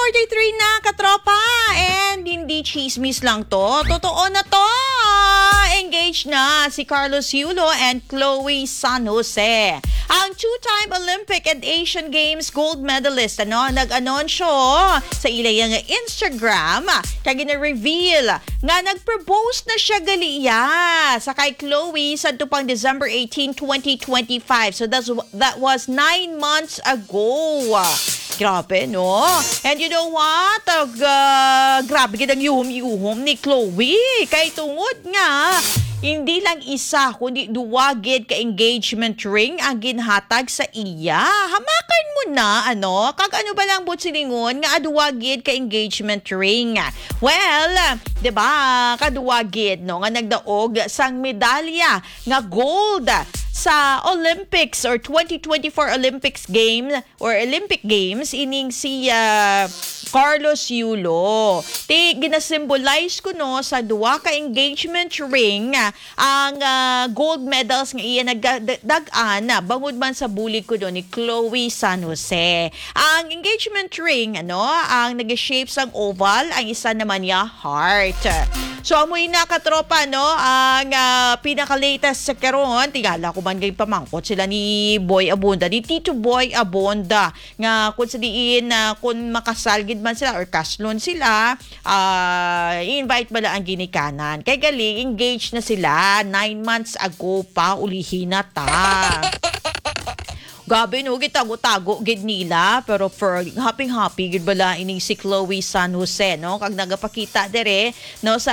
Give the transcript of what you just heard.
9:43 na, katropa. And hindi chismis lang to. Totoo na to. Engaged na si Carlos Yulo and Chloe San Jose. Ang two-time Olympic and Asian Games gold medalist nag-anunsyo sa ilayang Instagram kaya gina-reveal nga nag-propose na siya galiya sa kay Chloe sa tupang December 18, 2025. So that was 9 months ago. Grabe, no? And you know what? Grabe kitang yuhum-yuhum ni Chloe. Kay tungod nga, hindi lang isa, kundi duwagid ka engagement ring ang ginhatag sa iya. Hamakan mo na, kag ano ba lang silingon nga aduwagid ka engagement ring. Well, 'di ba? Kaduwagid no nga nagdaog sang medalya nga gold sa Olympics or 2024 Olympics Games or Olympic Games ining si Carlos Yulo. Gina-symbolize ko no sa duwa ka engagement ring ang gold medals nga iya nagdagan bangod man sa bulig ko ni Chloe San Jose. Ang engagement ring ang nag-shape sang oval, ang isa naman niya heart. So amoy na katropa ang pinaka-latest sa karon tigala ko man gay pamangkot sila ni Boy Abunda, ni Tito Boy Abunda nga kung sa diin kung makasalgid man sila or kaslon sila i-invite bala ang ginikanan kay gali engaged na sila 9 months ago pa ulihin na ta. Gabi no, gitago-tago gid nila pero for happy gid bala ining si Chloe San Jose kag nagapakita dere sa